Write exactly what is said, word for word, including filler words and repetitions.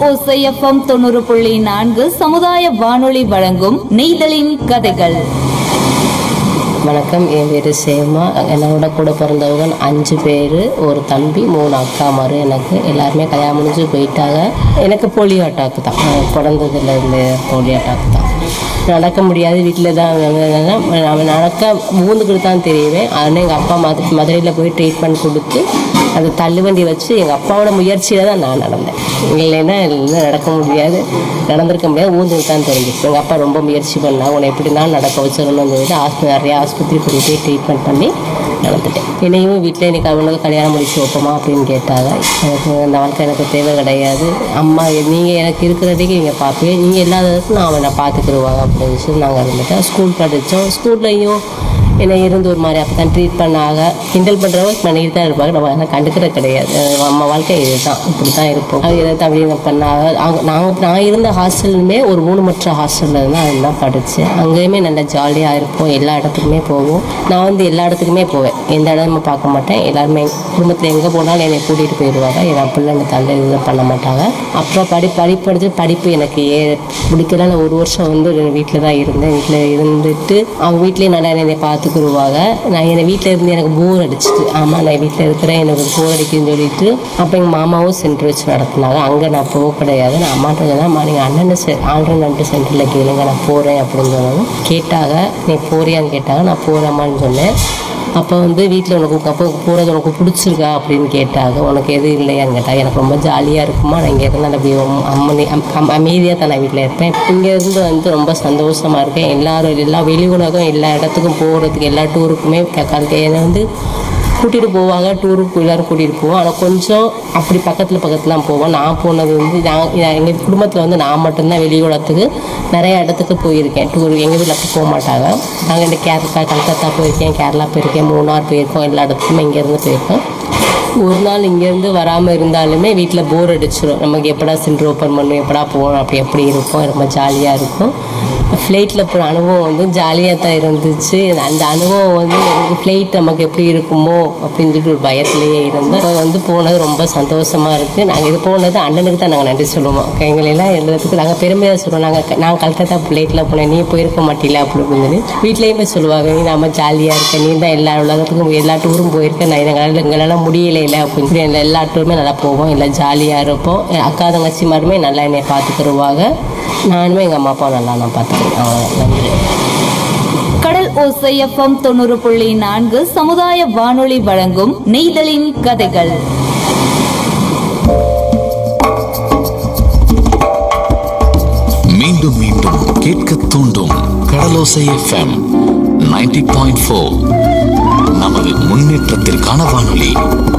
ஓசை எஃப்எம் தொண்ணூறு புள்ளி நான்கு சமுதாய வானொலி வழங்கும் நெய்தலின் கதைகள். வணக்கம், என் பேர் சேமா. என்னோட கூட பிறந்தவங்க அஞ்சு பேர், ஒரு தம்பி, மூணு அக்கா மாரு. எனக்கு எல்லாருமே கல்யாணம் முடிஞ்சு போயிட்டாங்க. எனக்கு போலியோ அட்டாக்கு தான், பிறந்ததுலேருந்து போலியோ அட்டாக்கு தான். நடக்க முடியாது, வீட்டில் தான் அவன் நடக்க மூந்துக்கிட்டு தான் தெரியுவேன். ஆனால் எங்கள் அப்பா மது மதுரையில் போய் ட்ரீட்மெண்ட் கொடுத்து அதை தள்ளுவண்டி வச்சு எங்கள் அப்பாவோட முயற்சியில் தான் நான் நடந்தேன். இல்லைன்னா நடக்க முடியாது, நடந்திருக்க முடியாது, ஊந்துக்கிட்டு தான் தெரிஞ்சிச்சு. எங்கள் அப்பா ரொம்ப முயற்சி பண்ணால் உன்னை எப்படி தான் நடக்க வச்சிடணும்னு சொல்லிட்டு ஆஸ்பத்திரி நிறையா ஆஸ்பத்திரி கொண்டு போய் ட்ரீட்மெண்ட் பண்ணி நடந்துட்டேன். என்னையும் வீட்டில் எனக்கு அவனுக்கு கல்யாணம் முடிச்சு வைப்போமா அப்படின்னு கேட்டாங்க. எனக்கு அந்த வாழ்க்கை எனக்கு தேவை கிடையாது. அம்மா நீங்கள் எனக்கு இருக்கிறதுக்கு நீங்கள் பார்ப்பீங்க, நீங்கள் இல்லாததுக்கு நான் அவனை பார்த்துக்கிடுவாங்க அப்படின்னு சொல்லி நாங்கள் இருந்துட்டோம். ஸ்கூல் படித்தோம். ஸ்கூல்லையும் என்னை இருந்து ஒரு மாதிரி அப்போ தான் ட்ரீட் பண்ணாங்க. கிண்டல் பண்ணுறவங்க பண்ணிட்டு தான் இருப்பாங்க, நம்ம அதெல்லாம் கண்டுக்கிறது கிடையாது. நம்ம வாழ்க்கை இது தான், இப்படி தான் இருப்போம். அது எதாவது அப்படி பண்ணாங்க. அவங்க நாங்கள் நான் இருந்த ஹாஸ்டலுமே ஒரு ஊனமுற்ற ஹாஸ்டலில் இருந்தால் அதெல்லாம் படித்தேன். அங்கேயுமே நல்லா ஜாலியாக இருப்போம், எல்லா இடத்துக்குமே போவோம். நான் வந்து எல்லா இடத்துக்குமே போவேன், எந்த இடமும் பார்க்க மாட்டேன். எல்லாருமே குடும்பத்தில் எங்கே போனாலும் என்னை கூட்டிகிட்டு போயிடுவாங்க. என் பிள்ளைங்க தள்ளி இது பண்ண மாட்டாங்க. அப்புறம் படி படிப்படிச்சு படிப்பு எனக்கு ஏ பிடிக்கல. நான் ஒரு வருஷம் வந்து வீட்டில் தான் இருந்தேன். வீட்டில் இருந்துட்டு அவங்க வீட்லேயே நல்லா என்னை பார்த்துக்குருவாங்க. நான் என்னை வீட்டில் இருந்து எனக்கு போர் அடிச்சிட்டு, ஆமாம் நான் வீட்டில் இருக்கிறேன், எனக்கு போர் அடிக்குதுன்னு சொல்லிட்டு அப்போ எங்கள் மாமாவும் சென்டர் வச்சு நடத்தினாங்க. அங்கே நான் போக கிடையாது. நான் அம்மாட்ட சொன்னால் நீங்கள் அண்ணன் செ ஆல்ரெண்டு சென்டரில் கேளுங்க, நான் போகிறேன் அப்படின்னு சொன்னாங்க. கேட்டாங்க, நீ போறியான்னு கேட்டாங்க. நான் போகிறேம்மான்னு சொன்னேன். அப்போ வந்து வீட்டில் உனக்கு அப்போ போகிறது உனக்கு பிடிச்சிருக்கா அப்படின்னு கேட்டாங்க. உனக்கு எதுவும் இல்லையான்னு கேட்டாங்க. எனக்கு ரொம்ப ஜாலியாக இருக்குமா, நான் இங்கே இருந்தால் அப்படி அம்மனி அம் அமைதியாக தான் நான் வீட்டில் இருப்பேன். இங்கேருந்து வந்து ரொம்ப சந்தோஷமாக இருக்கேன். எல்லோரும் எல்லா வெளி உலகம் எல்லா இடத்துக்கும் போகிறதுக்கு எல்லா டூருக்குமே என்னை வந்து கூட்டிகிட்டு போவாங்க. டூருக்கு எல்லோரும் கூட்டிகிட்டு போவோம். ஆனால் கொஞ்சம் அப்படி பக்கத்தில் பக்கத்துலாம் போவோம். நான் போனது வந்து நான் எங்கள் குடும்பத்தில் வந்து நான் மட்டும்தான் வெளி உலகத்துக்கு நிறைய இடத்துக்கு போயிருக்கேன். டூர் எங்கள் வீட்டில் அப்போ போக மாட்டாங்க. நாங்கள் இந்த கேரளா கல்கத்தா போயிருக்கேன், கேரளா போயிருக்கேன், மூணார் போயிருக்கோம், எல்லா இடத்துக்குமே இங்கேருந்து போயிருக்கோம். ஒரு நாள் இங்கேருந்து வராமல் இருந்தாலுமே வீட்டில் போர் அடிச்சிடும். நமக்கு எப்படா சென்டர் ஓப்பன் பண்ணணும், எப்படா போகணும், அப்படி எப்படி இருக்கும், ரொம்ப ஜாலியாக இருக்கும். ஃப்ளைட்டில் போகிற அனுபவம் வந்து ஜாலியாக தான் இருந்துச்சு. அந்த அனுபவம் வந்து எனக்கு ஃப்ளைட் நமக்கு எப்படி இருக்குமோ அப்படின்னு சொல்லிட்டு ஒரு பயத்துலேயே இருந்தோம். இப்போ வந்து போனது ரொம்ப சந்தோஷமாக இருக்குது. நாங்கள் இது போனது அண்ணனுக்கு தான் நாங்கள் நன்றி சொல்லுவோம். எங்களெல்லாம் எழுதுறதுக்கு நாங்கள் பெருமையாக சொல்லுவோம். நாங்கள் நான் கல்கத்தா ஃப்ளைட்டில் போனேன், நீ போயிருக்க மாட்டீங்களா அப்படி அப்படின்னு சொல்லி வீட்லேயுமே சொல்லுவாங்க. நீ நம்ம ஜாலியாக இருக்க, நீ தான் எல்லா உலகத்துக்கும் எல்லா டூரும் போயிருக்க, நான் எங்களால் எங்களால் முடியலை இல்லை அப்படின்னு சொல்லி எல்லா டூருமே நல்லா போவோம், எல்லாம் ஜாலியாக இருப்போம். அக்கா தங்கச்சி மாதிரிமே நல்லா என்னை பார்த்துக்கிடுவாங்க. நானுமே எங்கள் அம்மா அப்பா நல்லா நான் பார்த்துக்கிறேன். நன்றி. கடல் ஓசை எஃப்எம் தொண்ணூறு புள்ளி நான்கு சமுதாய வானொலி வழங்கும் நெய்தலின் கதைகள். மீண்டும் மீண்டும் கேட்க தூண்டும் கடலோசை எஃப்எம் தொண்ணூறு புள்ளி நான்கு. நமது முன்னேற்றத்திற்கான வானொலி.